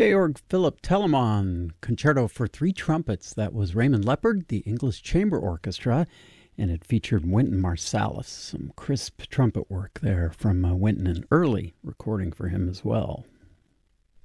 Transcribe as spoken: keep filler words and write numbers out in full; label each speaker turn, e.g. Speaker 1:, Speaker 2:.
Speaker 1: Georg Philipp Telemann, Concerto for Three Trumpets. That was Raymond Leopard, the English Chamber Orchestra, and it featured Wynton Marsalis. Some crisp trumpet work there from uh, Wynton, an early recording for him as well.